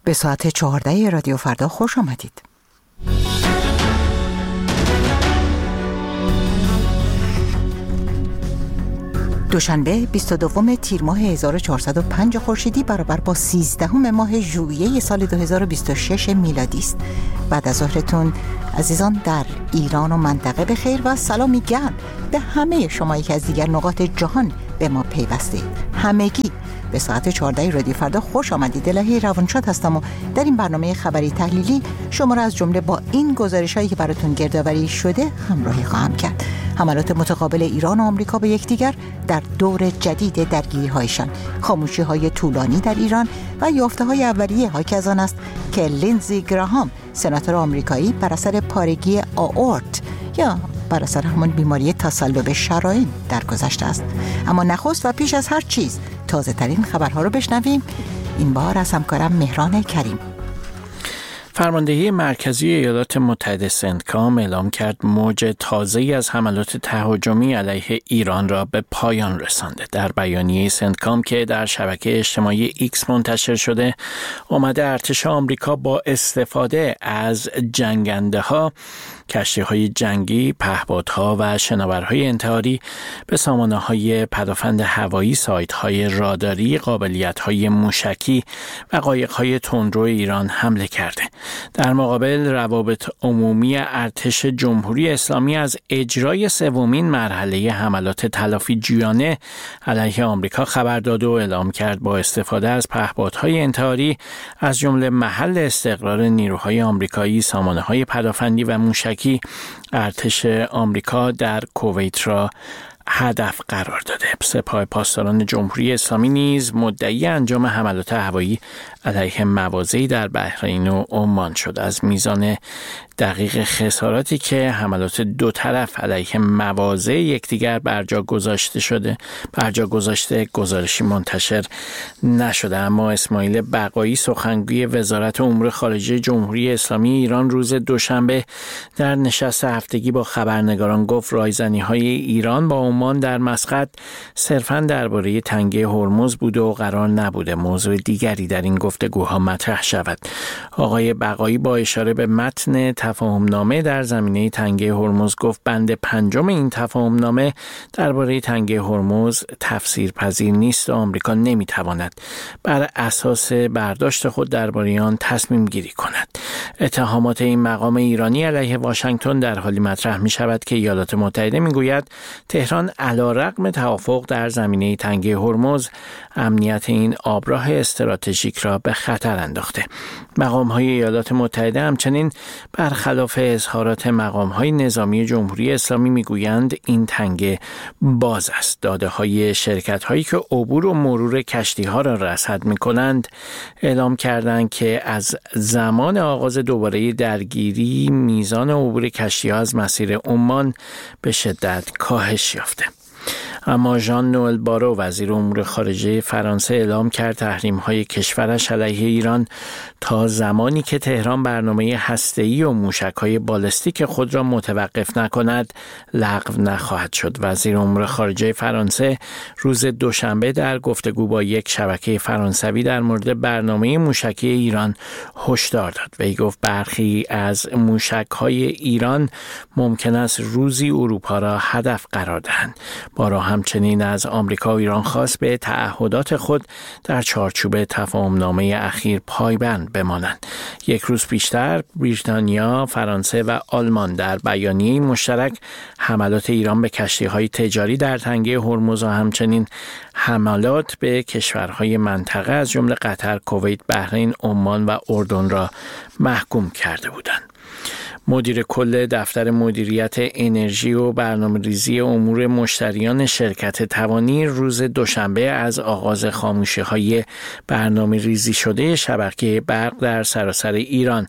به ساعت 14 رادیو فردا خوش آمدید. دوشنبه 22 تیر ماه 1405 خورشیدی برابر با 13 ماه ژوئیه سال 2026 میلادی است. بعد از ظهرتون عزیزان در ایران و منطقه بخیر و سلامی گرم به همه شمایی که از دیگر نقاط جهان به ما پیوستید. همگی به ساعت 14 رادیو فردا خوش آمدید. الهی روانشاد هستم و در این برنامه خبری تحلیلی شما را از جمله با این گزارش‌هایی که براتون گردآوری شده همراهی خواهم کرد. حملات متقابل ایران و آمریکا به یکدیگر در دور جدید درگیری‌هایشان، خاموشی‌های طولانی در ایران و یافته‌های اولیه حاکی از آن است که لینزی گراهام سناتور آمریکایی بر اثر پارگی آئورت یا بر اثر همان بیماری تصلب شرائین درگذشته است. اما نخست و پیش از هر چیز تازه ترین خبرها رو بشنویم. این بار از همکارم مهران کریم. فرماندهی مرکزی ایالات متحده سنتکام اعلام کرد موج تازه‌ای از حملات تهاجمی علیه ایران را به پایان رسانده. در بیانیه سنتکام که در شبکه اجتماعی ایکس منتشر شده، آمده ارتش آمریکا با استفاده از جنگنده‌ها، کشتی‌های جنگی، پهپادها و شناورهای انتحاری به سامانه‌های پدافند هوایی، سایت‌های راداری، قابلیت‌های موشکی و قایق‌های تندرو ایران حمله کرده. در مقابل روابط عمومی ارتش جمهوری اسلامی از اجرای سومین مرحله حملات تلافی جویانه علیه آمریکا خبر داد و اعلام کرد با استفاده از پهپادهای انتحاری از جمله محل استقرار نیروهای آمریکایی، سامانه‌های پدافندی و موشکی، ارتش آمریکا در کویت را هدف قرار داده. سپاه پاسداران جمهوری اسلامی نیز مدعی انجام حملات هوایی علیه مواضعی در بحرین و عمان شد. از میزان دقیق خساراتی که حملات دو طرف علیه مواضع یکدیگر برجا گذاشته گزارشی منتشر نشده. اما اسماعیل بقایی، سخنگوی وزارت امور خارجه جمهوری اسلامی ایران، روز دوشنبه در نشست هفتگی با خبرنگاران گفت رایزنی‌های ایران با عمان در مسقط صرفاً درباره تنگه هرمز بوده و قرار نبوده موضوع دیگری در این گفتگوها مطرح شود. آقای بقایی با اشاره به متن تفاهمنامه در زمینه تنگه هرمز گفت بند 5 این تفاهمنامه درباره تنگه هرمز تفسیرپذیر نیست و آمریکا نمیتواند بر اساس برداشت خود درباره آن تصمیم گیری کند. اتهامات این مقام ایرانی علیه واشنگتن در حالی مطرح می شود که ایالات متحده می گوید تهران علیرغم توافق در زمینه تنگه هرمز امنیت این آبراه استراتژیک را به خطر انداخته. مقام‌های ایالات متحده همچنین برخلاف اظهارات مقام‌های نظامی جمهوری اسلامی میگویند این تنگه باز است. داده‌های شرکت‌هایی که عبور و مرور کشتی‌ها را رصد می‌کنند اعلام کردند که از زمان آغاز دوباره درگیری میزان عبور کشتی‌ها از مسیر عمان به شدت کاهش یافته. اما ژان نوئل بارو، وزیر امور خارجه فرانسه، اعلام کرد تحریم‌های کشورش علیه ایران تا زمانی که تهران برنامه هسته‌ای و موشک‌های بالستیک خود را متوقف نکند لغو نخواهد شد. وزیر امور خارجه فرانسه روز دوشنبه در گفتگو با یک شبکه فرانسوی در مورد برنامه موشکی ایران هشدار داد. وی گفت برخی از موشک‌های ایران ممکن است روزی اروپا را هدف قرار دهند. بارو همچنین از آمریکا و ایران خواست به تعهدات خود در چارچوب تفاهمنامه اخیر پایبند بمانند. یک روز پیشتر بریتانیا، فرانسه و آلمان در بیانیه مشترک حملات ایران به کشتی‌های تجاری در تنگه هرمز و همچنین حملات به کشورهای منطقه از جمله قطر، کویت، بحرین، عمان و اردن را محکوم کرده بودند. مدیر کل دفتر مدیریت انرژی و برنامه‌ریزی امور مشتریان شرکت توانی روز دوشنبه از آغاز خاموشی‌های برنامه‌ریزی شده شبکه برق در سراسر ایران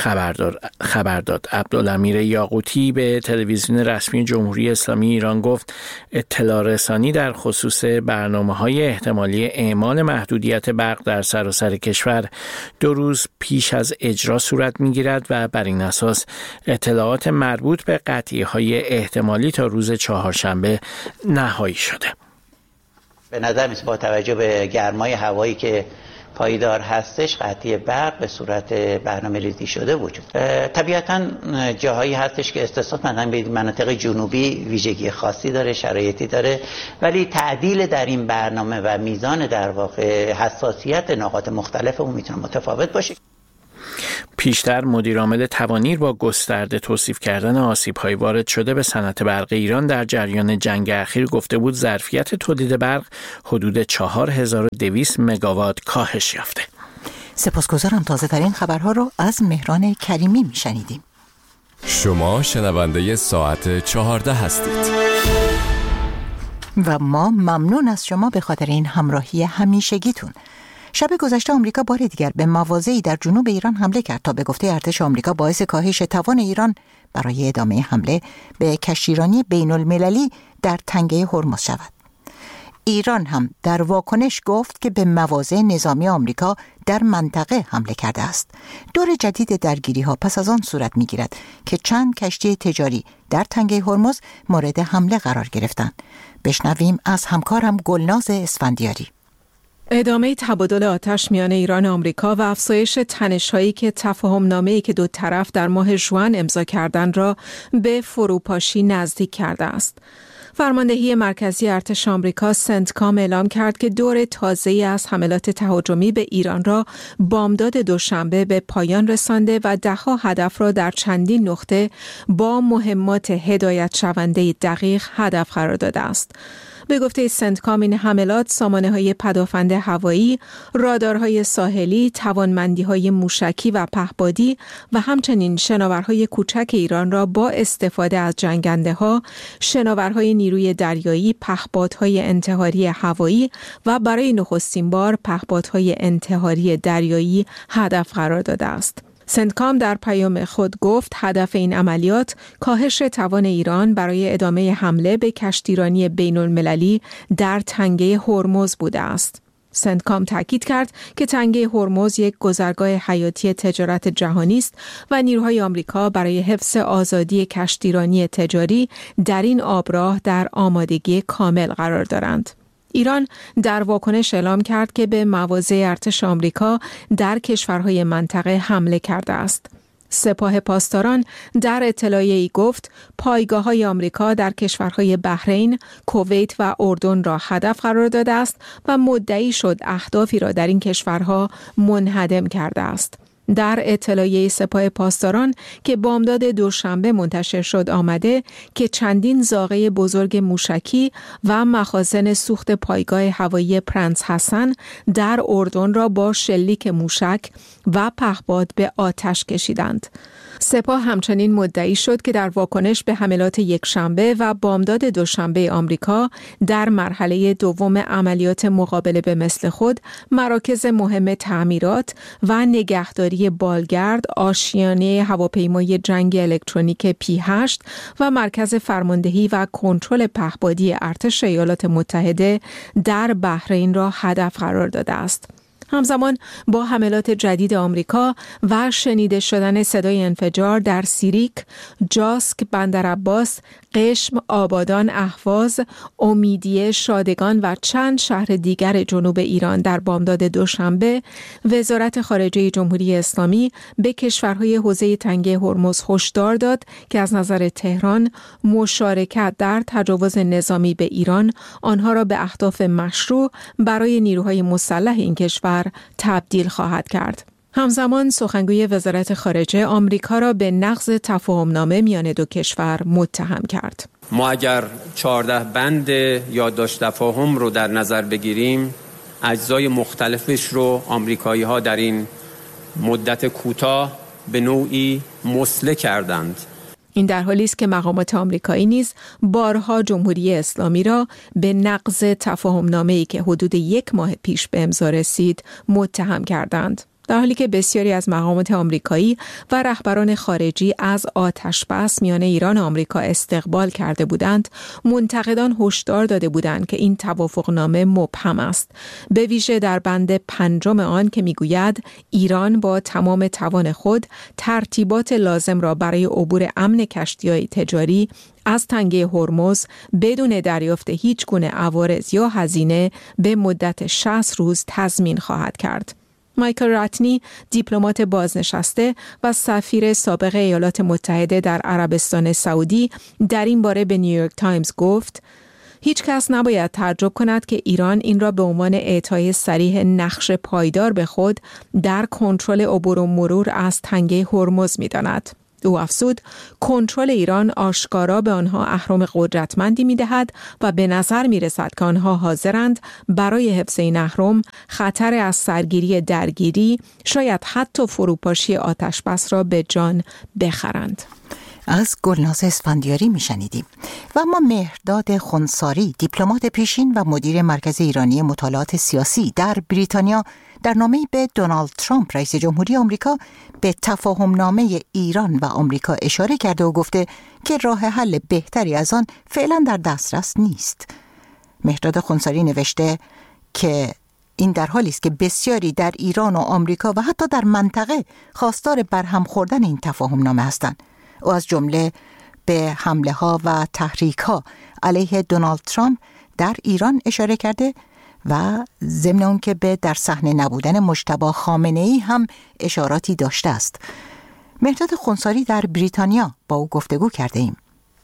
خبر داد. عبدالامیر یاقوتی به تلویزیون رسمی جمهوری اسلامی ایران گفت اطلاع رسانی در خصوص برنامه‌های احتمالی اعمال محدودیت برق در سراسر کشور 2 روز پیش از اجرا صورت می‌گیرد و بر این اساس اطلاعات مربوط به قطعی‌های احتمالی تا روز چهارشنبه نهایی شده. به نظر میاد با توجه به گرمای هوایی که پایدار هستش قطعی برق به صورت برنامه‌ریزی شده وجود. طبیعتاً جاهایی هستش که استثنا مثلا به مناطق جنوبی ویژگی خاصی داره، شرایطی داره، ولی تعدیل در این برنامه و میزان در واقع حساسیت نقاط مختلف اون میتونه متفاوت باشه. پیشتر مدیرعامل توانیر با گسترده توصیف کردن آسیب‌های وارد شده به صنعت برق ایران در جریان جنگ اخیر گفته بود ظرفیت تولید برق حدود 4200 مگاوات کاهش یافته. سپاسگزارم. تازه ترین خبرها رو از مهران کریمی میشنیدیم. شما شنونده ساعت 14 هستید. و ما ممنون از شما به خاطر این همراهی همیشگیتون. شب گذشته آمریکا بار دیگر به مواضعی در جنوب ایران حمله کرد تا به گفته ارتش آمریکا باعث کاهش توان ایران برای ادامه حمله به کشتیرانی بین المللی در تنگه هرمز شود. ایران هم در واکنش گفت که به مواضع نظامی آمریکا در منطقه حمله کرده است. دور جدید درگیری ها پس از آن صورت می گیرد که چند کشتی تجاری در تنگه هرمز مورد حمله قرار گرفتند. بشنویم از همکارم گلناز اسفندیاری. ادامه تبادل آتش میان ایران و آمریکا و افزایش تنش‌هایی که تفاهم‌نامه‌ای که دو طرف در ماه ژوئن امضا کردند را به فروپاشی نزدیک کرده است. فرماندهی مرکزی ارتش آمریکا سنتکام اعلام کرد که دور تازه‌ای از حملات تهاجمی به ایران را بامداد دوشنبه به پایان رسانده و ده‌ها هدف را در چندین نقطه با مهمات هدایت شونده دقیق هدف قرار داده است. به گفته سنتکام این حملات سامانه‌های پدافند هوایی، رادارهای ساحلی، توانمندی‌های موشکی و پهپادی و همچنین شناورهای کوچک ایران را با استفاده از جنگنده‌ها، شناورهای نیروی دریایی، پهپادهای انتحاری هوایی و برای نخستین بار پهپادهای انتحاری دریایی هدف قرار داده است. سنتکام در پیام خود گفت هدف این عملیات کاهش توان ایران برای ادامه حمله به کشتیرانی بین المللی در تنگه هرمز بوده است. سنتکام تاکید کرد که تنگه هرمز یک گذرگاه حیاتی تجارت جهانی است و نیروهای آمریکا برای حفظ آزادی کشتیرانی تجاری در این آبراه در آمادگی کامل قرار دارند. ایران در واکنش اعلام کرد که به مواضع ارتش آمریکا در کشورهای منطقه حمله کرده است. سپاه پاسداران در اطلاعیه‌ای گفت پایگاه‌های آمریکا در کشورهای بحرین، کویت و اردن را هدف قرار داده است و مدعی شد اهدافی را در این کشورها منهدم کرده است. در اطلاعیه سپاه پاسداران که بامداد دوشنبه منتشر شد آمده که چندین زاغه بزرگ موشکی و مخازن سوخت پایگاه هوایی پرنس حسن در اردن را با شلیک موشک و پهپاد به آتش کشیدند. سپاه همچنین مدعی شد که در واکنش به حملات یکشنبه و بامداد دوشنبه آمریکا در مرحله دوم عملیات مقابله به مثل خود مراکز مهم تعمیرات و نگهداری بالگرد، آشیانه هواپیمای جنگی الکترونیک P8 و مرکز فرماندهی و کنترل پهپادی ارتش ایالات متحده در بحرین را هدف قرار داده است. همزمان با حملات جدید آمریکا و شنیده شدن صدای انفجار در سیریک، جاسک، بندرعباس، قشم، آبادان، اهواز، امیدیه، شادگان و چند شهر دیگر جنوب ایران در بامداد دوشنبه، وزارت خارجه جمهوری اسلامی به کشورهای حوزه تنگه هرمز هشدار داد که از نظر تهران مشارکت در تجاوز نظامی به ایران آنها را به اهداف مشروع برای نیروهای مسلح این کشور تبدیل خواهد کرد. همزمان سخنگوی وزارت خارجه آمریکا را به نقض تفاهمنامه میان دو کشور متهم کرد. ما اگر 14 بند یادداشت تفاهم رو در نظر بگیریم، اجزای مختلفش رو آمریکایی‌ها در این مدت کوتاه به نوعی مسله کردند. این در حالی است که مقامات آمریکایی نیز بارها جمهوری اسلامی را به نقض تفاهمنامه‌ای که حدود 1 ماه پیش به امضا رسید متهم کردند. در حالی که بسیاری از مقامات آمریکایی و رهبران خارجی از آتش‌بس میان ایران و آمریکا استقبال کرده بودند، منتقدان هشدار داده بودند که این توافقنامه مبهم است، به ویژه در بند 5 آن که میگوید ایران با تمام توان خود ترتیبات لازم را برای عبور امن کشتی‌های تجاری از تنگه هرمز بدون دریافت هیچ گونه عوارض یا هزینه به مدت 60 روز تضمین خواهد کرد. مایکل راتنی، دیپلمات بازنشسته و سفیر سابق ایالات متحده در عربستان سعودی، در این باره به نیویورک تایمز گفت: هیچ کس نباید تعجب کند که ایران این را به عنوان اعطای صریح نقش پایدار به خود در کنترل عبور و مرور از تنگه هرمز می‌داند. او افزود: کنترل ایران آشکارا به آنها اهرم قدرتمندی می‌دهد و به نظر می‌رسد که آنها حاضرند برای حفظ این اهرم خطر از سرگیری درگیری، شاید حتی فروپاشی آتشبس را به جان بخرند. از گلناز اسفندیاری میشنیدیم. و اما مهرداد خنثاری، دیپلمات پیشین و مدیر مرکز ایرانی مطالعات سیاسی در بریتانیا، در نامه‌ای به دونالد ترامپ رئیس جمهوری آمریکا به تفاهم نامه ایران و آمریکا اشاره کرده و گفته که راه حل بهتری از آن فعلا در دسترس نیست. مهرداد خنثاری نوشته که این در حالی است که بسیاری در ایران و آمریکا و حتی در منطقه خواستار برهم خوردن این تفاهم نامه هستند. او از جمله به حمله ها و تحریک ها علیه دونالد ترامپ در ایران اشاره کرده و ضمن اون که به در صحنه نبودن مجتبی خامنه‌ای هم اشاراتی داشته است. مهرداد خنثاری در بریتانیا با او گفتگو کرده ایم.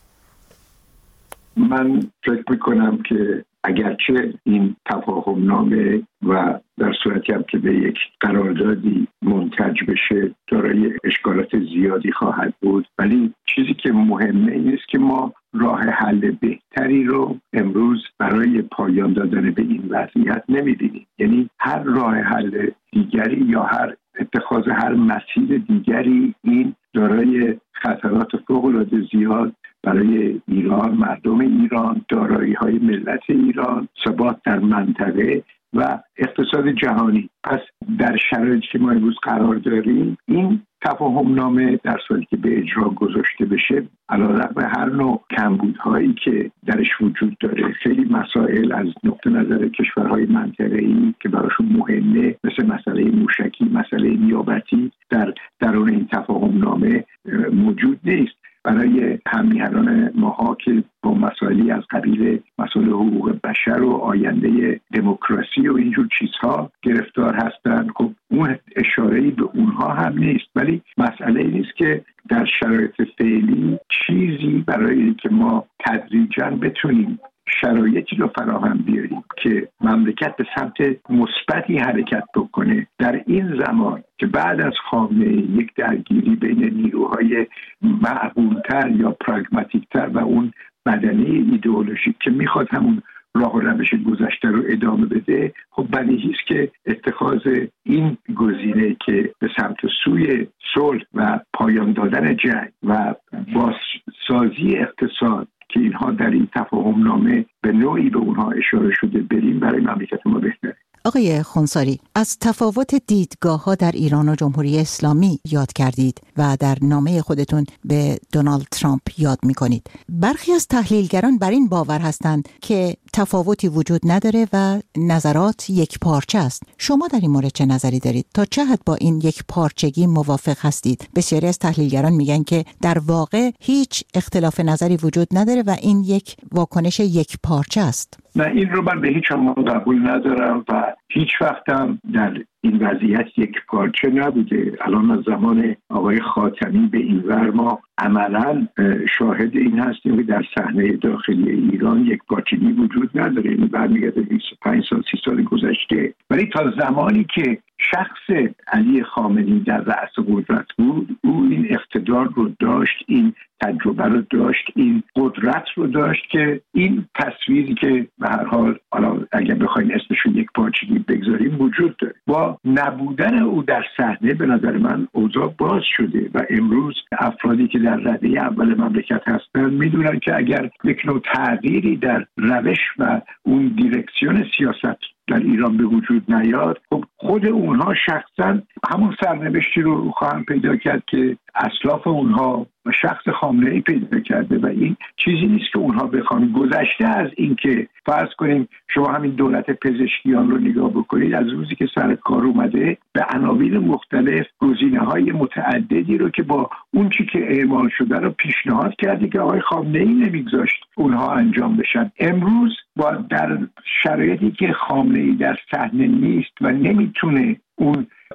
من فکر میکنم که اگرچه این تفاهم نامه و در صورتی هم که به یک قراردادی منتج بشه دارای اشکالات زیادی خواهد بود، ولی چیزی که مهمه این است که ما راه حل بهتری رو امروز برای پایان دادن به این وضعیت نمی‌بینیم. یعنی هر راه حل دیگری یا هر اتخاذ هر مسیر دیگری این دارای خطرات فوق‌العاده زیاد برای ایران، مردم ایران، دارایی‌های ملت ایران، ثبات در منطقه و اقتصاد جهانی. پس در شرایطی که ما امروز قرار داریم، این تفاهم نامه در صورتی که به اجرا گذاشته بشه، علیرغم هر نوع کمبودهایی که درش وجود داره، خیلی مسائل از نقطه نظر کشورهای منطقه‌ای که براشون مهمه، مثل مسئله موشکی، مسئله نیابتی، در درون این تفاهم نامه موجود نیست. برای همیهنان ماها که با مسائلی از قبیل مسائل حقوق بشر و آینده دموکراسی و اینجور چیزها گرفتار هستند، خب اون اشاره‌ای به اونها هم نیست. ولی مسئله این است که در شرایط فعلی چیزی برای که ما تدریجاً بتونیم شرایطی رو فراهم بیاریم که مملکت به سمت مثبتی حرکت بکنه در این زمان که بعد از خامنه یک درگیری بین نیروهای معقولتر یا پراگماتیکتر و اون بدنه ایدئولوژیک که میخواد همون راه و روش گذشته رو ادامه بده، خب بدیهی است که اتخاذ این گزینه که به سمت سوی صلح و پایان دادن جنگ و بازسازی اقتصاد که اینها در این تفاهم نامه به نوعی به اونها اشاره شده بریم، برای مملکت ما بهتره. آقای خنثاری، از تفاوت دیدگاه‌ها در ایران و جمهوری اسلامی یاد کردید و در نامه خودتون به دونالد ترامپ یاد می‌کنید. برخی از تحلیلگران بر این باور هستند که تفاوتی وجود نداره و نظرات یک پارچه است. شما در این مورد چه نظری دارید؟ تا چه حد با این یک پارچگی موافق هستید؟ بسیاری از تحلیلگران میگن که در واقع هیچ اختلاف نظری وجود نداره و این یک واکنش یک پارچه است. نه، این رو من به هیچ عنوان قبول ندارم و هیچ وقتم در این وضعیت یک پارچه نبوده. الان از زمان آقای خاتمی به این ور ما عملاً شاهد این هستیم که در صحنه داخلی ایران یک پارچگی وجود نداره. یعنی برمیگرده 25 سال 30 سال گذشته. ولی تا زمانی که شخص علی خامنه‌ای در رأس قدرت بود، او این اقتدار رو داشت، این تجربه رو داشت، این قدرت رو داشت که این تصویری که به هر حال اگر بخوایم اسمش رو یک پارچگی بگذاریم وجود داره. با نبودن او در صحنه به نظر من اوضاع باز شده و امروز افرادی که در رده اول مملکت هستن میدونن که اگر یک نوع تغییری در روش و اون دیرکسیون سیاست در ایران به وجود نیاد، خب خود اونها شخصا همون سرنوشتی رو خواهند پیدا کرد که اسلاف اونها و شخص خامنه‌ای پیدا کرده و این چیزی نیست که اونها بخوان. گذشته از این که فرض کنیم شما همین دولت پزشکیان رو نگاه بکنید، از روزی که سر کار اومده به عناوین مختلف گزینه‌های متعددی رو که با اون چی که اعمال شده رو پیشنهاد کرده که آقای خامنه‌ای نمیگذاشت اونها انجام بشن. امروز با در شرایطی که خامنه‌ای در صحنه نیست و نمیتونه اون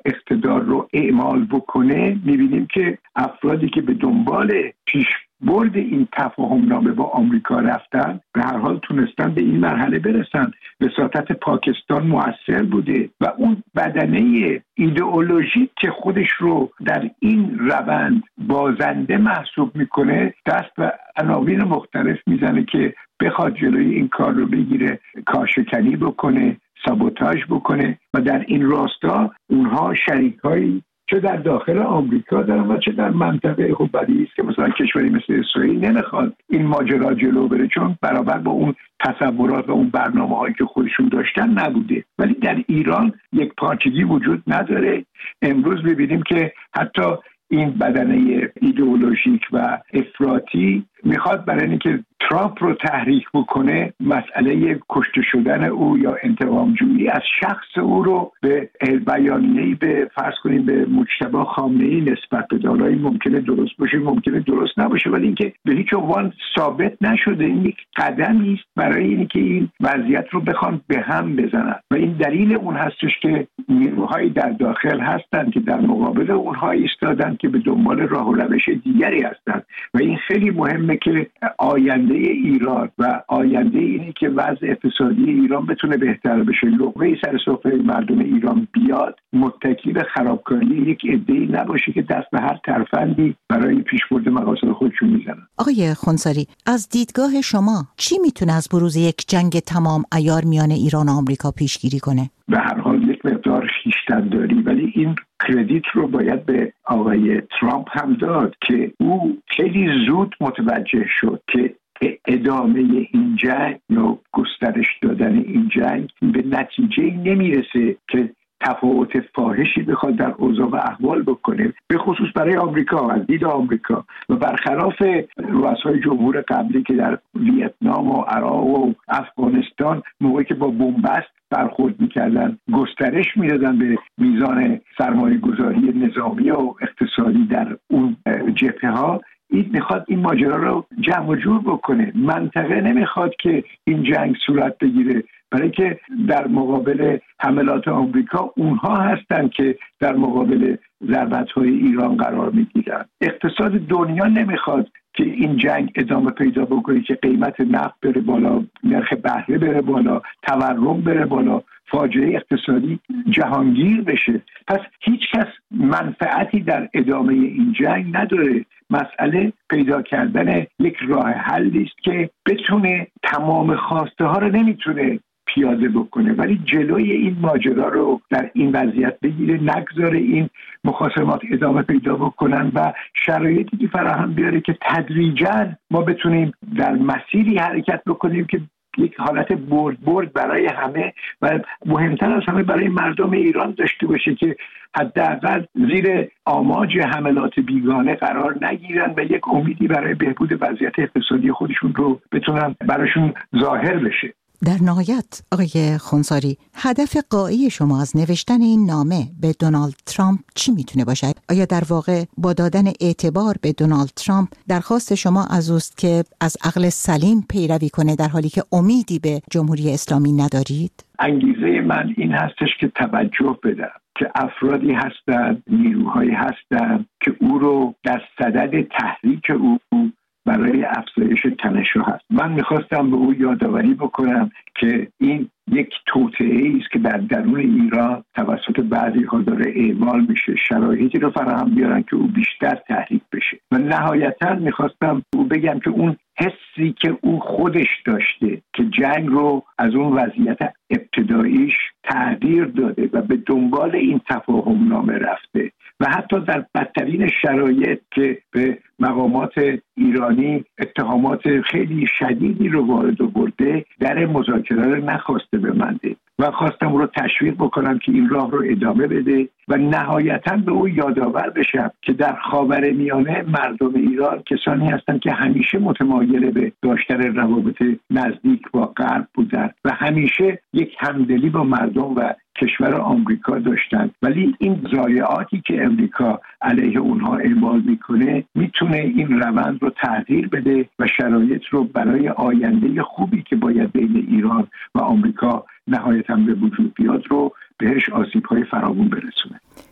قرارداد رو اعمال بکنه، میبینیم که افرادی که به دنبال پیشبرد این تفاهمنامه با آمریکا رفتن به هر حال تونستن به این مرحله برسن. وساطت پاکستان مؤثر بوده و اون بدنه ایدئولوژیک که خودش رو در این روند بازنده محسوب میکنه دست به عناوین مختلف میزنه که بخواد جلوی این کار رو بگیره، کارشکنی بکنه، سابوتاژ بکنه و در این راستا اونها شریکایی چه در داخل آمریکا دارن و چه در منطقه. خب بدیهی است که مثلا کشوری مثل اسرائیل نمیخواد این ماجرا جلو بره چون برابر با اون تصورات و اون برنامه‌هایی که خودشون داشتن نبوده. ولی در ایران یک پارچگی وجود نداره. امروز می‌بینیم که حتی این بدنه ایدئولوژیک و افراطی میخواد برای اینکه ترامپ رو تحریک بکنه مسئله کشته شدن او یا انتقام جویی از شخص او رو به بیانیه‌ای به فرض کنیم به مجتبی خامنه‌ای نسبت بده. حالا این ممکنه درست باشه، ممکنه درست نباشه، ولی اینکه به هیچ عنوان ثابت نشده. این یک قدمی است برای اینکه این وضعیت رو بخوان به هم بزنن و این دلیل اون هستش که نیروهایی در داخل هستن که در مقابل اونها ایستادن که به دنبال راه و روش دیگری هستن و این خیلی مهمه که آینده ایران و آینده اینه که وضع اقتصادی ایران بتونه بهتر بشه. لقمه سر سفره مردم ایران بیاد متکی به خرابکاری یک عده‌ای نباشه که دست به هر ترفندی برای پیشبرد مقاصد خودشون میزنن. آقای خونساری، از دیدگاه شما چی میتونه از بروز یک جنگ تمام عیار میان ایران و آمریکا پیشگیری کنه؟ به هر حال یک مقدار خویشتن‌داری، ولی این کردیت رو باید به آقای ترامپ هم داد که او خیلی زود متوجه شد که ادامه این جنگ یا گسترش دادن این جنگ به نتیجه نمیرسه که تفاوت فاحشی بخواد در اوضاع و احوال بکنه، به خصوص برای آمریکا، از دید آمریکا و برخلاف رؤسای جمهور قبلی که در ویتنام و عراق و افغانستان موقعی که با بنبست برخورد میکردن گسترش میدادن به میزان سرمایه گذاری نظامی و اقتصادی در اون جبهه ها. این میخواد این ماجرا رو جمع و جور بکنه. منطقه نمیخواد که این جنگ صورت بگیره، برای که در مقابل حملات آمریکا اونها هستن که در مقابل ضربت‌های ایران قرار میگیرن. اقتصاد دنیا نمیخواد که این جنگ ادامه پیدا بکنه، که قیمت نفت بره بالا، نرخ بهره بره بالا، تورم بره بالا، فاجعه اقتصادی جهانگیر بشه. پس هیچ کس منفعتی در ادامه این جنگ نداره. مسئله پیدا کردن یک راه حلی است که بتونه تمام خواسته ها رو نمیتونه پیاده بکنه ولی جلوی این ماجرا رو در این وضعیت بگیره، نگذاره این مخاصمات ادامه پیدا بکنن و شرایطی فراهم بیاره که تدریجاً ما بتونیم در مسیری حرکت بکنیم که یک حالت برد برای همه و مهمتر از همه برای مردم ایران داشته باشه که حداقل زیر آماج حملات بیگانه قرار نگیرن و یک امیدی برای بهبود وضعیت اقتصادی خودشون رو بتونن براشون ظاهر بشه. در نهایت آقای خونساری، هدف غایی شما از نوشتن این نامه به دونالد ترامپ چی میتونه باشه؟ آیا در واقع با دادن اعتبار به دونالد ترامپ درخواست شما از اوست که از عقل سلیم پیروی کنه در حالی که امیدی به جمهوری اسلامی ندارید؟ انگیزه من این هستش که توجه بدم که افرادی هستند، نیروهایی هستند که او رو در صدد تحریک او برای افزایش تنش‌ها هست. من میخواستم به او یادآوری بکنم که این یک توطئه‌ای است که در درون ایران توسط بعضی‌ها داره اعمال میشه، شرایطی رو فراهم بیارن که او بیشتر تحریک بشه. و نهایتاً میخواستم او بگم که اون حسی که او خودش داشته که جنگ رو از اون وضعیت ابتداییش تغییر داده و به دنبال این تفاهم نامه رفته و حتی در بدترین شرایط که به مقامات ایرانی اتهامات خیلی شدیدی رو وارد برده، در مذاکره رو نخواسته ببنده و خواستم رو تشویق بکنم که این راه رو ادامه بده و نهایتاً به او یادآور بشم که در خاورمیانه مردم ایران کسانی هستند که همیشه متمایل به داشتن روابط نزدیک با غرب بودن و همیشه یک همدلی با مردم و کشور آمریکا داشتن، ولی این ضایعاتی که امریکا علیه اونها اعمال میکنه میتونه این روند رو تغییر بده و شرایط رو برای آینده خوبی که باید بین ایران و آمریکا نهایتاً به وجود بیاد رو بهش آسیب‌های فراوان برسونه.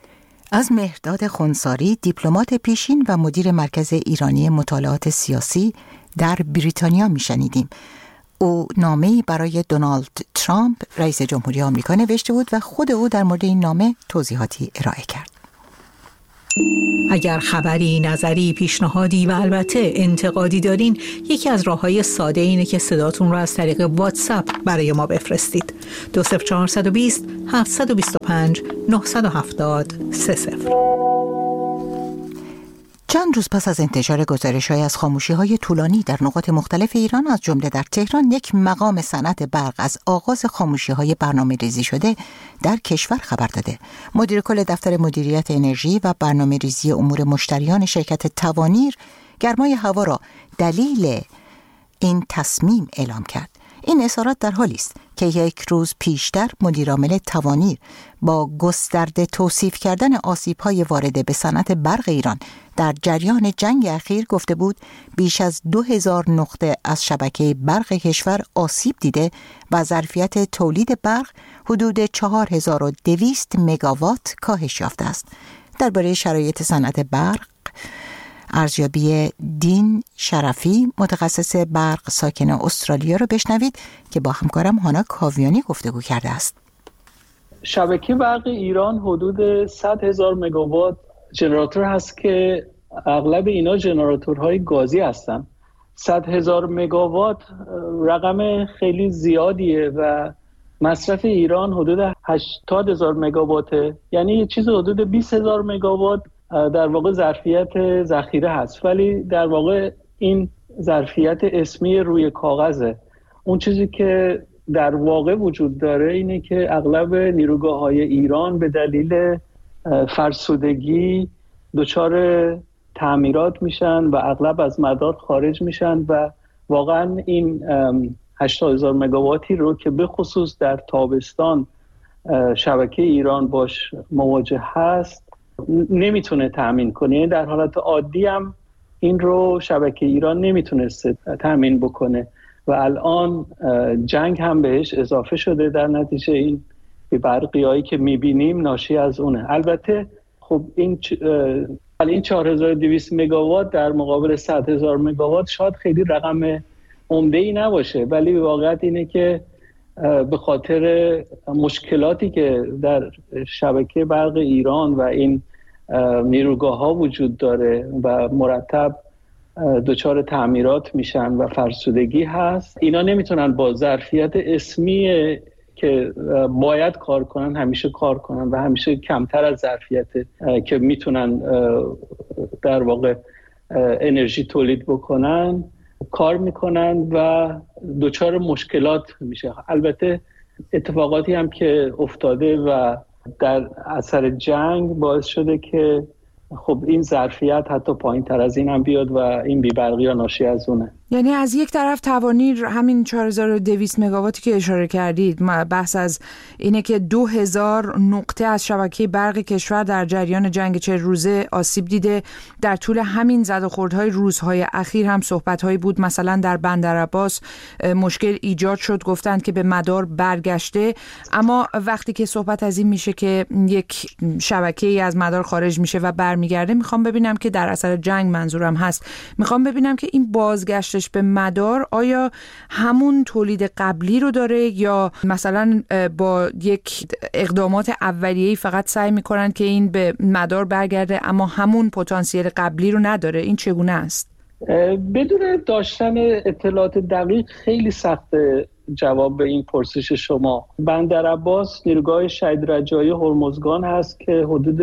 از مهرداد خنثاری، دیپلمات پیشین و مدیر مرکز ایرانی مطالعات سیاسی در بریتانیا میشنیدیم. او نامه‌ای برای دونالد ترامپ رئیس جمهوری آمریکا نوشته بود و خود او در مورد این نامه توضیحاتی ارائه کرد. اگر خبری، نظری، پیشنهادی و البته انتقادی دارین، یکی از راه‌های ساده اینه که صداتون رو از طریق واتساپ برای ما بفرستید. 20420 725 970 30. چند روز پس از انتشار گزارش‌های از خاموشی‌های طولانی در نقاط مختلف ایران، از جمله در تهران، یک مقام صنعت برق از آغاز خاموشی‌های برنامه‌ریزی شده در کشور خبر داده. مدیر کل دفتر مدیریت انرژی و برنامه‌ریزی امور مشتریان شرکت توانیر گرمای هوا را دلیل این تصمیم اعلام کرد. این اظهارات در حالی است که یک روز پیشتر مدیرعامل توانیر با گسترده توصیف کردن آسیب‌های وارده به صنعت برق ایران در جریان جنگ اخیر گفته بود بیش از 2000 نقطه از شبکه برق کشور آسیب دیده و ظرفیت تولید برق حدود 4200 مگاوات کاهش یافته است. درباره شرایط صنعت برق ارزیابی دین شرفی، متخصص برق ساکن استرالیا، رو بشنوید که با همکارم هانا کاویانی گفتگو کرده است. شبکه برق ایران حدود 100,000 مگاوات ژنراتور هست که اغلب اینا ژنراتورهای گازی هستن. 100,000 مگاوات رقم خیلی زیادیه و مصرف ایران حدود 80,000 مگاواته، یعنی یه چیز حدود 20,000 مگاوات در واقع ظرفیت ذخیره هست، ولی در واقع این ظرفیت اسمی روی کاغذه. اون چیزی که در واقع وجود داره اینه که اغلب نیروگاه‌های ایران به دلیل فرسودگی دچار تعمیرات میشن و اغلب از مدار خارج میشن و واقعا این 80,000 مگاواتی رو که به خصوص در تابستان شبکه ایران باش مواجه هست نمیتونه تامین کنه. یعنی در حالت عادی هم این رو شبکه ایران نمیتونسته تامین بکنه و الان جنگ هم بهش اضافه شده. در نتیجه این برقیایی که میبینیم ناشی از اونه. البته خب این 4200 مگاوات در مقابل 100,000 مگاوات شاید خیلی رقم عمده‌ای نباشه، ولی واقعیت اینه که به خاطر مشکلاتی که در شبکه برق ایران و این نیروگاه‌ها وجود داره و مرتب دچار تعمیرات میشن و فرسودگی هست، اینا نمیتونن با ظرفیت اسمی که باید کار کنن همیشه کار کنن و همیشه کمتر از ظرفیت که میتونن در واقع انرژی تولید بکنن کار میکنن و دچار مشکلات میشه. البته اتفاقاتی هم که افتاده و در اثر جنگ باعث شده که خب این ظرفیت حتی پایین تر از این هم بیاد و این بی‌برقی ها ناشی از اونه. یعنی از یک طرف توانیر همین 4200 مگاواتی که اشاره کردید، بحث از اینه که 2000 نقطه از شبکه برق کشور در جریان جنگ 40 روزه آسیب دیده. در طول همین زد و خوردهای روزهای اخیر هم صحبت‌هایی بود، مثلا در بندرعباس مشکل ایجاد شد، گفتند که به مدار برگشته، اما وقتی که صحبت از این میشه که یک شبکه‌ای از مدار خارج میشه و برمیگرده، میخوام ببینم که در اثر جنگ منظورم هست، میخوام ببینم که این بازگشت به مدار آیا همون تولید قبلی رو داره یا مثلا با یک اقدامات اولیه‌ای فقط سعی میکنن که این به مدار برگرده اما همون پتانسیل قبلی رو نداره؟ این چگونه است؟ بدون داشتن اطلاعات دقیق خیلی سخته جواب به این پرسش شما. بندرعباس نیروگاه شهید رجایی هرمزگان هست که حدود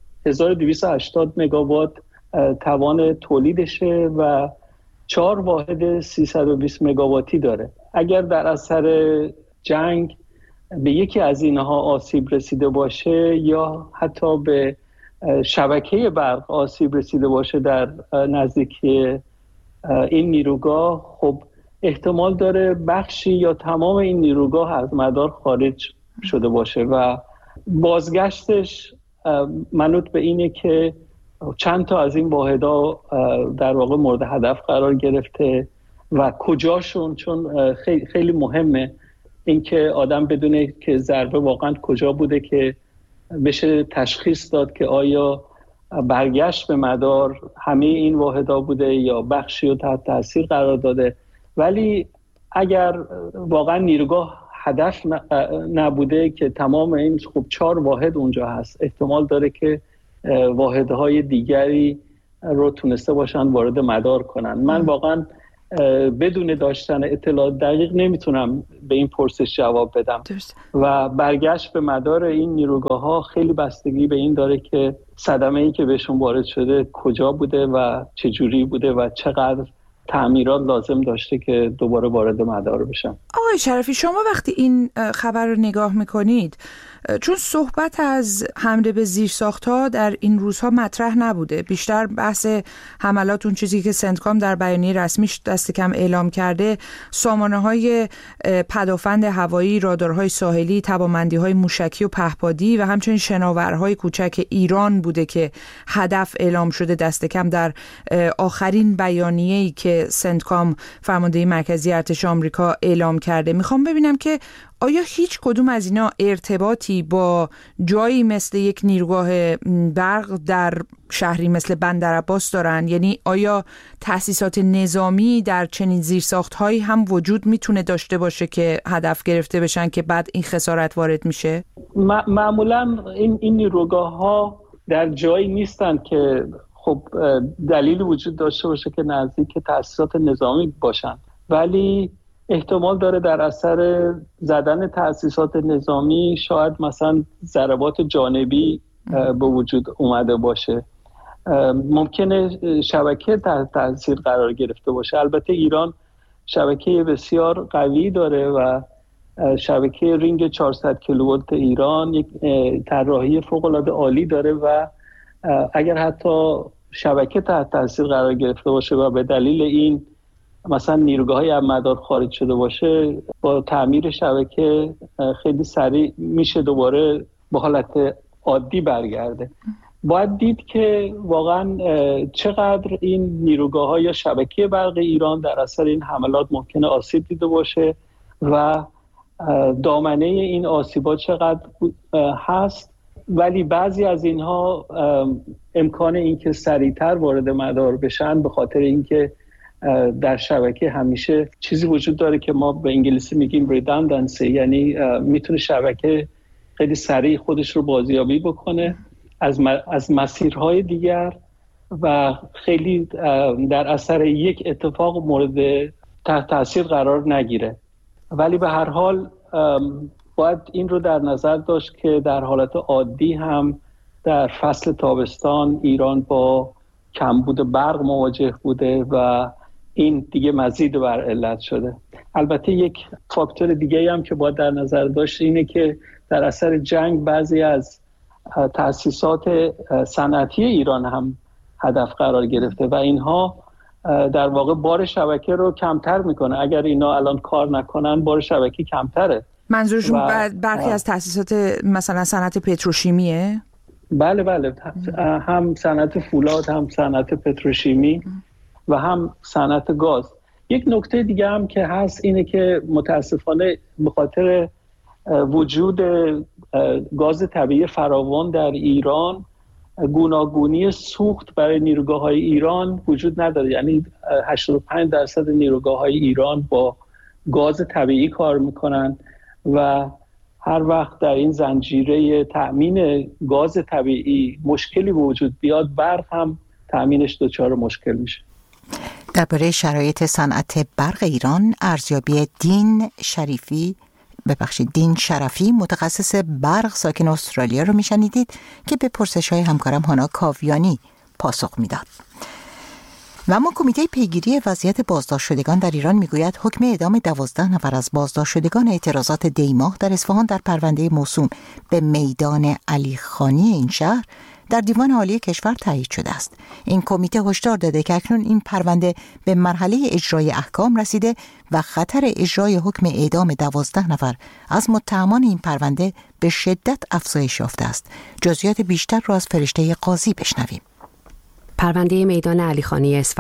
1280 مگاوات توان تولیدشه و 4 واحد 320 مگاواتی داره. اگر در اثر جنگ به یکی از اینها آسیب رسیده باشه یا حتی به شبکه برق آسیب رسیده باشه در نزدیکی این نیروگاه، خب احتمال داره بخشی یا تمام این نیروگاه از مدار خارج شده باشه و بازگشتش منوط به اینه که چند تا از این واحدها در واقع مورد هدف قرار گرفته و کجاشون، چون خیلی مهمه اینکه آدم بدونه که ضربه واقعا کجا بوده که بشه تشخیص داد که آیا برگشت به مدار همه این واحدها بوده یا بخشی رو تحت تاثیر قرار داده. ولی اگر واقعا نیروگاه هدف نبوده که تمام این 4 واحد اونجا هست، احتمال داره که واحدهای دیگری رو تونسته باشن وارد مدار کنن. من واقعا بدون داشتن اطلاعات دقیق نمیتونم به این پرسش جواب بدم. و برگشت به مدار این نیروگاه ها خیلی بستگی به این داره که صدمه ای که بهشون وارد شده کجا بوده و چجوری بوده و چقدر تعمیرات لازم داشته که دوباره وارد مدار بشن. آقای شرفی، شما وقتی این خبر رو نگاه میکنید، چون صحبت از حمله به زیرساخت‌ها در این روزها مطرح نبوده، بیشتر بحث حملات، اون چیزی که سنتکام در بیانیه رسمیش دست کم اعلام کرده، سامانه‌های پدافند هوایی، رادارهای ساحلی، توانمندی‌های موشکی و پهپادی و همچنین شناورهای کوچک ایران بوده که هدف اعلام شده دست کم در آخرین بیانیه‌ای که سنتکام فرمانده مرکزی ارتش آمریکا اعلام کرده. میخوام ببینم که آیا هیچ کدوم از اینا ارتباطی با جایی مثل یک نیروگاه برق در شهری مثل بندرعباس دارن؟ یعنی آیا تأسیسات نظامی در چنین زیرساخت‌هایی هم وجود میتونه داشته باشه که هدف گرفته بشن که بعد این خسارت وارد میشه؟ معمولا این نیروگاه‌ها در جایی نیستن که خب دلیلی وجود داشته باشه که نزدیک تأسیسات نظامی باشن، ولی احتمال داره در اثر زدن تأسیسات نظامی شاید مثلا ضربات جانبی به وجود اومده باشه. ممکنه شبکه تحت تأثیر قرار گرفته باشه. البته ایران شبکه بسیار قوی داره و شبکه رینگ 400 کیلوولت ایران یک طراحی فوق‌العاده عالی داره و اگر حتی شبکه تحت تأثیر قرار گرفته باشه و به دلیل این مثلا نیروگاه‌های از مدار خارج شده باشه، با تعمیر شبکه خیلی سریع میشه دوباره به حالت عادی برگرده. باید دید که واقعا چقدر این نیروگاه‌ها یا شبکه برق ایران در اثر این حملات ممکنه آسیب دیده باشه و دامنه این آسیبات چقدر هست. ولی بعضی از اینها امکان اینکه سریعتر وارد مدار بشن به خاطر اینکه در شبکه همیشه چیزی وجود داره که ما به انگلیسی میگیم ریداندنسی، یعنی میتونه شبکه خیلی سریع خودش رو بازیابی بکنه از مسیرهای دیگر و خیلی در اثر یک اتفاق مورد تحت تاثیر قرار نگیره. ولی به هر حال باید این رو در نظر داشت که در حالت عادی هم در فصل تابستان ایران با کمبود برق مواجه بوده و این دیگه مزید بر علت شده. البته یک فاکتور دیگه هم که باید در نظر داشت اینه که در اثر جنگ بعضی از تأسیسات صنعتی ایران هم هدف قرار گرفته و اینها در واقع بار شبکه رو کمتر میکنه. اگر اینا الان کار نکنن بار شبکه کمتره. منظورشون برخی از تأسیسات مثلا صنعت پتروشیمیه؟ بله هم صنعت فولاد، هم صنعت پتروشیمی و هم صنعت گاز. یک نکته دیگه هم که هست اینه که متاسفانه به خاطر وجود گاز طبیعی فراوان در ایران گوناگونی سوخت برای نیروگاه‌های ایران وجود نداره. یعنی 85% نیروگاه‌های ایران با گاز طبیعی کار میکنن و هر وقت در این زنجیره تأمین گاز طبیعی مشکلی وجود بیاد، برق هم تأمینش دچار مشکل میشه. درباره شرایط صنعت برق ایران ارزیابی دین شرفی متخصص برق ساکن استرالیا رو میشنیدید که به پرسش‌های همکارم هانا کاویانی پاسخ میداد. و اما کمیته پیگیری وضعیت بازداشت شدگان در ایران میگوید حکم اعدام 12 نفر از بازداشت شدگان اعتراضات دیماه در اصفهان در پرونده موسوم به میدان علیخانی این شهر در دیوان عالی کشور تایید شده است. این کمیته هشدار داده که اکنون این پرونده به مرحله اجرای احکام رسیده و خطر اجرای حکم اعدام 12 نفر از متهمان این پرونده به شدت افزایش یافته است. جزئیات بیشتر را از فرشته قاضی بشنویم. پرونده میدان علیخانی اصفهان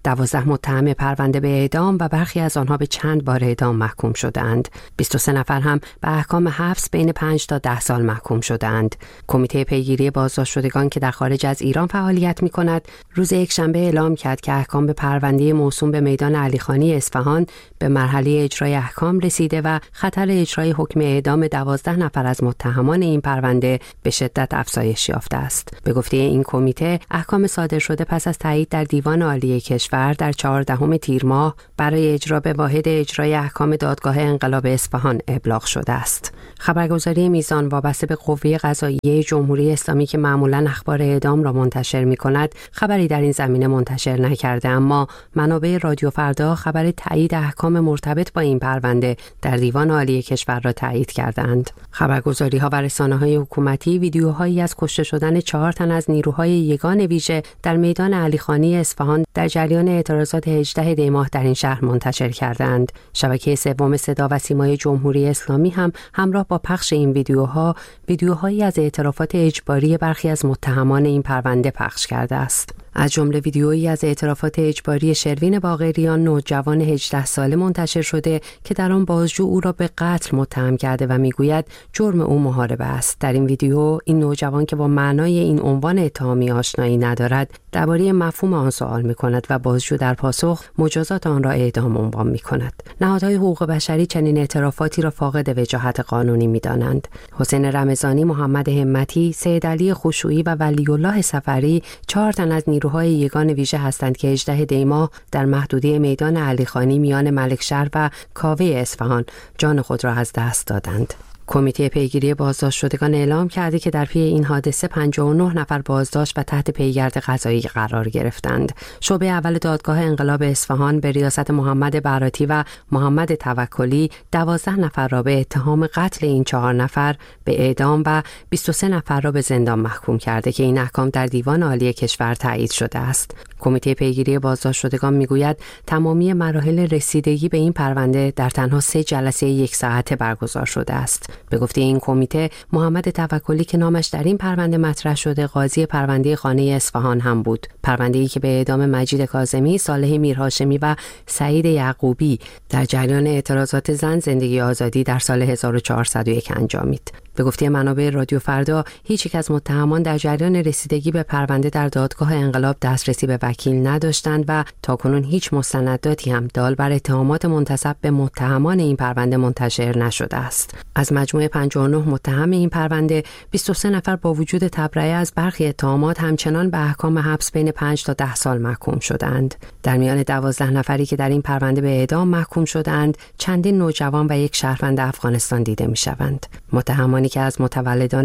12 متهم پرونده به اعدام و برخی از آنها به چند بار اعدام محکوم شدند. 23 نفر هم به احکام حبس بین 5 تا 10 سال محکوم شدند. کمیته پیگیری بازداشت شدگان که در خارج از ایران فعالیت می‌کند، روز یکشنبه اعلام کرد که احکام به پرونده موسوم به میدان علیخانی اصفهان به مرحله اجرای احکام رسیده و خطر اجرای حکم اعدام 12 نفر از متهمان این پرونده به شدت افزایش یافته است. به گفته این کمیته، احکام صادر شده پس از تایید در دیوان عالی کشور در 14 تیر ماه برای اجرا به واحد اجرای احکام دادگاه انقلاب اصفهان ابلاغ شده است. خبرگزاری میزان وابسته به قوه قضاییه جمهوری اسلامی که معمولاً اخبار اعدام را منتشر می‌کند، خبری در این زمینه منتشر نکرده، اما منابع رادیو فردا خبر تایید احکام مرتبط با این پرونده در دیوان عالی کشور را تایید کردند. خبرگزاری‌ها و رسانه‌های حکومتی ویدیوهایی از کشته شدن 4 تن از نیروهای یگان ویژه در میدان علیخانی اصفهان در جریان اعتراضات 18 دی ماه در این شهر منتشر کردند. شبکه سوم صدا و سیمای جمهوری اسلامی هم همراه با پخش این ویدیوهایی از اعترافات اجباری برخی از متهمان این پرونده پخش کرده است. از جمله ویدیویی از اعترافات اجباری شروین باقریان، نوجوان 18 ساله منتشر شده که در آن بازجو او را به قتل متهم کرده و میگوید جرم او محاربه است. در این ویدیو این نوجوان که با معنای این عنوان اتهامی آشنایی ندارد، درباره مفهوم آن سوال می‌کند و بازجو در پاسخ مجازات آن را اعدام عنوان می‌کند. نهادهای حقوق بشری چنین اعترافاتی را فاقد وجاهت قانونی می‌دانند. حسین رمضانی، محمد همتی، سید علی خشوعی و ولی الله صفری 4 تن از نیروهای یگان ویژه هستند که 18 دی ماه در محدوده میدان علیخانی میان ملکشهر و کاوه اصفهان جان خود را از دست دادند. کمیته پیگیری بازداشت شدگان اعلام کرده که در پی این حادثه 59 نفر بازداشت و تحت پیگرد قضایی قرار گرفتند. شعبه اول دادگاه انقلاب اصفهان به ریاست محمد براتی و محمد توکلی 12 نفر را به اتهام قتل این 4 نفر به اعدام و 23 نفر را به زندان محکوم کرده که این احکام در دیوان عالی کشور تایید شده است. کمیته پیگیری بازداشت شدگان میگوید تمامی مراحل رسیدگی به این پرونده در تنها 3 جلسه 1 ساعته برگزار شده است. به گفته این کمیته، محمد توکلی که نامش در این پرونده مطرح شده قاضی پرونده خانه اصفهان هم بود. پرونده‌ای که به اعدام مجید کاظمی، صالح میرهاشمی و سعید یعقوبی در جریان اعتراضات زن زندگی آزادی در سال 1401 انجامید. به گفته منابع رادیو فردا، هیچ یک از متهمان در جریان رسیدگی به پرونده در دادگاه انقلاب دسترسی به وکیل نداشتند و تاکنون هیچ مستنداتی هم دال بر اتهامات منتسب به متهمان این پرونده منتشر نشده است. از مجموع 59 متهم این پرونده، 23 نفر با وجود تبرئه از برخی اتهامات همچنان به احکام حبس بین 5 تا 10 سال محکوم شدند. در میان 12 نفری که در این پرونده به اعدام محکوم شدند، چندین نوجوان و یک شهروند افغانستان دیده می‌شوند. متهمانی که از متولدان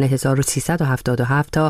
1377 تا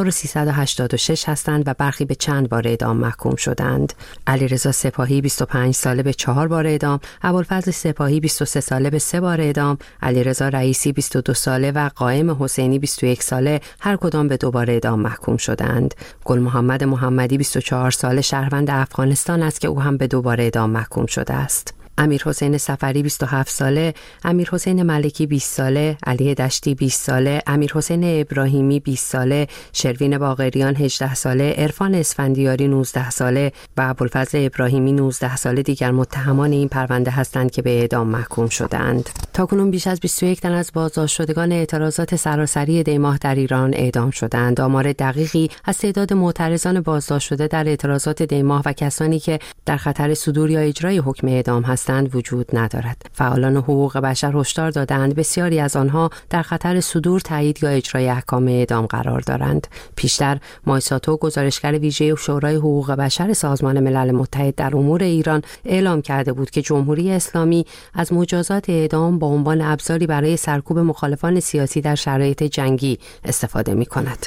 1386 هستند و برخی به چند بار اعدام محکوم شدند. علیرضا سپاهی 25 ساله به 4 بار اعدام، ابوالفضل سپاهی 23 ساله به 3 بار اعدام، علیرضا رئیسی 22 ساله و قائم حسینی 21 ساله هر کدام به 2 بار اعدام محکوم شدند. گل محمد محمدی 24 ساله شهروند افغانستان است که او هم به 2 بار اعدام محکوم شده است. امیر حسین سفری 27 ساله، امیر حسین ملکی 20 ساله، علی دشتی 20 ساله، امیر حسین ابراهیمی 20 ساله، شروین باقریان 18 ساله، عرفان اسفندیاری 19 ساله و ابوالفضل ابراهیمی 19 ساله دیگر متهمان این پرونده هستند که به اعدام محکوم شدند. تاکنون بیش از 21 تن از بازداشت شدگان اعتراضات سراسری دی ماه در ایران اعدام شدند. آمار دقیقی از تعداد معترضان بازداشت شده در اعتراضات دی ماه و کسانی که در خطر صدور یا اجرای حکم اعدام هستند وجود ندارد. فعالان حقوق بشر هشدار دادند بسیاری از آنها در خطر صدور، تایید یا اجرای احکام اعدام قرار دارند. پیشتر مایساتو، گزارشگر ویژه شورای حقوق بشر سازمان ملل متحد در امور ایران، اعلام کرده بود که جمهوری اسلامی از مجازات اعدام با عنوان ابزاری برای سرکوب مخالفان سیاسی در شرایط جنگی استفاده می‌کند.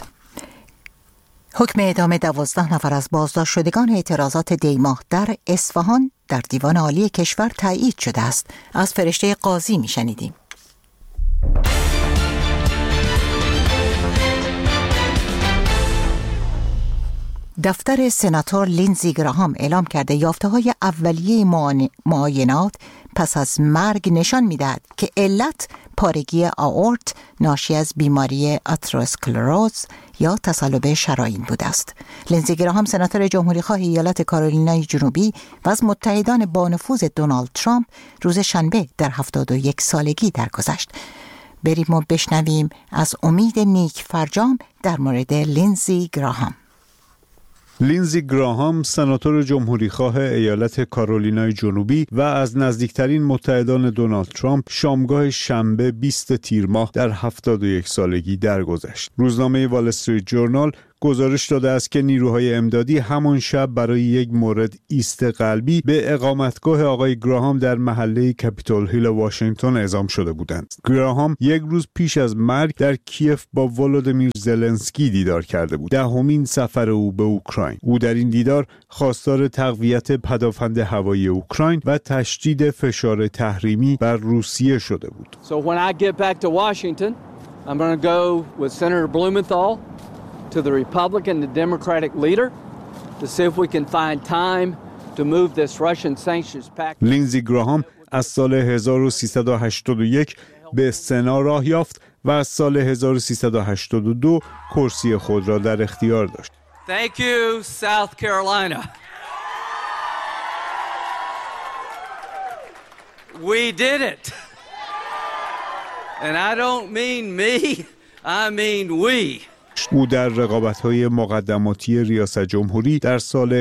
حکم اعدام 12 نفر از بازداشت شدگان اعتراضات دی ماه در اصفهان در دیوان عالی کشور تایید شده است. از فرشته قاضی میشنیدیم. دفتر سناتور لینزی گراهام اعلام کرده یافته‌های اولیه معاینات پس از مرگ نشان می‌دهد که علت پارگی آئورت ناشی از بیماری آتروسکلروز یا تصلب شرايین بوده است. لینزی گراهام سناتور جمهوریخواه ایالت کارولینای جنوبی و از متحدان با نفوذ دونالد ترامپ روز شنبه در 71 سالگی درگذشت. بریم و بشنویم از امید نیک فرجام در مورد لینزی گراهام. لینزی گراهام سناتور جمهوریخواه ایالت کارولینای جنوبی و از نزدیکترین متحدان دونالد ترامپ شامگاه شنبه 20 تیر ماه در 71 سالگی درگذشت. روزنامه وال استریت جورنال گزارش داده است که نیروهای امدادی همان شب برای یک مورد ایست قلبی به اقامتگاه آقای گراهام در محله کپیتول هیل واشنگتن اعزام شده بودند. گراهام یک روز پیش از مرگ در کیف با ولودیمیر زلنسکی دیدار کرده بود. دهمین سفر او به اوکراین. او در این دیدار خواستار تقویت پدافند هوایی اوکراین و تشدید فشار تحریمی بر روسیه شده بود. So when I get back to Washington, I'm going to go with Senator Blumenthal to the Republican and Democratic leader to see if we can find time to move this Russian sanctions package. لینزی گراهام از سال 1381 به سنا راه یافت و از سال 1382 کرسی خود را در اختیار داشت. Thank you, South Carolina. We did it. And I don't mean me, I mean we. او در رقابت‌های مقدماتی ریاست جمهوری در سال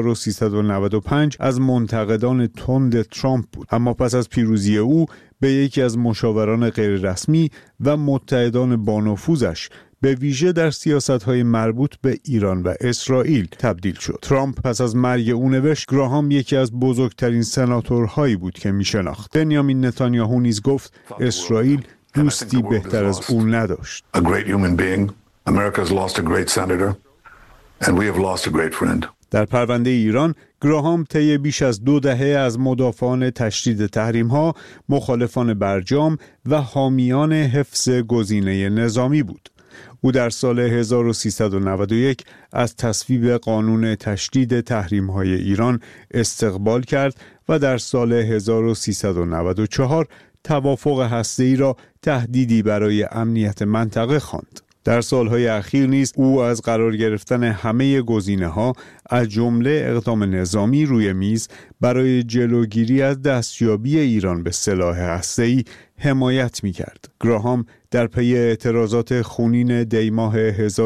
1395 از منتقدان تند ترامپ بود، اما پس از پیروزی او به یکی از مشاوران غیررسمی و متحدان با نفوذش به ویژه در سیاست‌های مربوط به ایران و اسرائیل تبدیل شد. ترامپ پس از مرگ او نوشت گراهام یکی از بزرگترین سناتورهایی بود که می‌شناخت. بنیامین نتانیاهو نیز گفت اسرائیل دوستی بهتر از او نداشت. America's lost a great senator and we have lost a great friend. در پرونده ایران گراهام طی بیش از 2 دهه از مدافعان تشدید تحریم‌ها، مخالفان برجام و حامیان حفظ گزینه نظامی بود. او در سال 1391 از تصویب قانون تشدید تحریم‌های ایران استقبال کرد و در سال 1394 توافق هسته‌ای را تهدیدی برای امنیت منطقه خواند. در سالهای اخیر نیز او از قرار گرفتن همه گزینه‌ها از جمله اقدام نظامی روی میز برای جلوگیری از دستیابی ایران به سلاح هسته‌ای حمایت می‌کرد. گراهام در پی اعتراضات خونین دیماه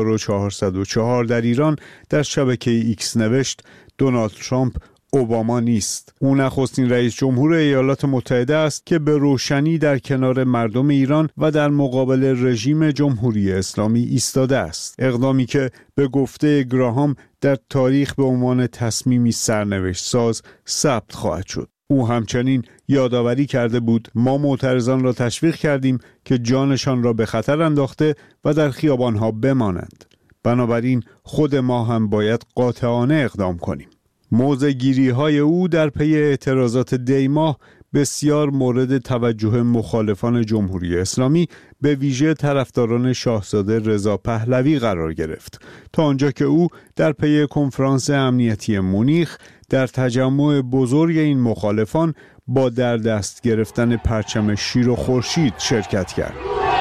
1404 در ایران در شبکه ایکس نوشت دونالد ترامپ اوباما نیست. او نخستین رئیس جمهور ایالات متحده است که به روشنی در کنار مردم ایران و در مقابل رژیم جمهوری اسلامی ایستاده است. اقدامی که به گفته گراهام در تاریخ به عنوان تصمیمی سرنوشت ساز ثبت خواهد شد. او همچنین یادآوری کرده بود ما معترضان را تشویق کردیم که جانشان را به خطر انداخته و در خیابانها بمانند. بنابراین خود ما هم باید قاطعانه اقدام کنیم. موضع‌گیری‌های او در پی اعتراضات دیماه بسیار مورد توجه مخالفان جمهوری اسلامی به ویژه طرفداران شاهزاده رضا پهلوی قرار گرفت تا آنجا که او در پی کنفرانس امنیتی مونیخ در تجمع بزرگ این مخالفان با در دست گرفتن پرچم شیر و خورشید شرکت کرد.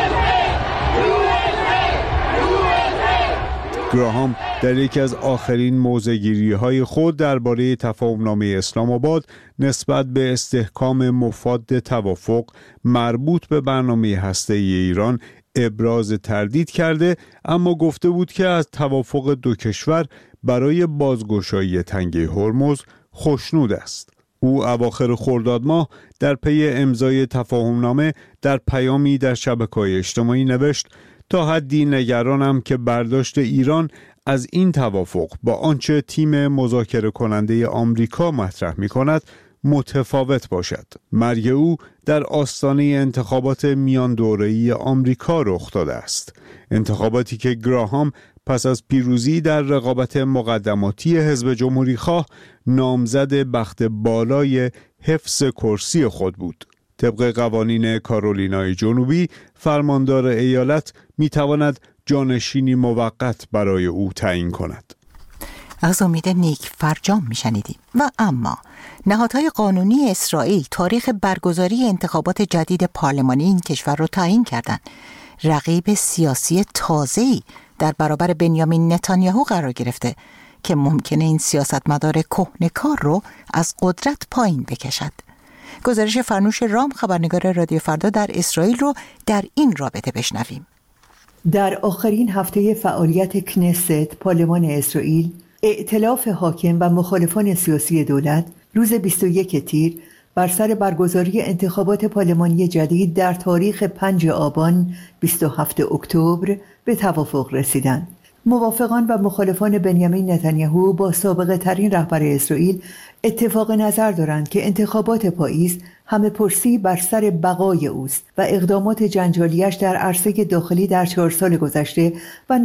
گراهام در یکی از آخرین موضع‌گیری‌های خود درباره تفاهم‌نامه اسلام آباد نسبت به استحکام مفاد توافق مربوط به برنامه هسته‌ای ایران ابراز تردید کرده، اما گفته بود که از توافق دو کشور برای بازگشایی تنگه هرمز خوشنود است. او اواخر خرداد ماه در پی امضای تفاهم‌نامه در پیامی در شبکه‌های اجتماعی نوشت تا حدی نگرانم که برداشت ایران از این توافق با آنچه تیم مذاکره کننده آمریکا مطرح می کند متفاوت باشد. مرگ او در آستانه انتخابات میان دوره‌ای آمریکا رخ داده است. انتخاباتی که گراهام پس از پیروزی در رقابت مقدماتی حزب جمهوریخواه نامزد بخت بالای حفظ کرسی خود بود. طبق قوانین کارولینای جنوبی فرماندار ایالت میتواند جانشینی موقت برای او تعیین کند. از امید نیک فرجام میشنیدیم. و اما نهادهای قانونی اسرائیل تاریخ برگزاری انتخابات جدید پارلمانی این کشور را تعیین کردند. رقیب سیاسی تازه‌ای در برابر بنیامین نتانیاهو قرار گرفته که ممکنه این سیاستمدار کهنه‌کار رو از قدرت پایین بکشد. گزارش فرنوش رام، خبرنگار رادیو فردا در اسرائیل، رو در این رابطه بشنویم. در آخرین هفته فعالیت کنست پارلمان اسرائیل، ائتلاف حاکم و مخالفان سیاسی دولت روز 21 تیر بر سر برگزاری انتخابات پارلمانی جدید در تاریخ 5 آبان 27 اکتبر به توافق رسیدند. موافقان و مخالفان بنیامین نتانیاهو با سابقه ترین رهبر اسرائیل اتفاق نظر دارند که انتخابات پاییز همه پرسی بر سر بقای اوست و اقدامات جنجالیش در عرصه داخلی در 4 سال گذشته و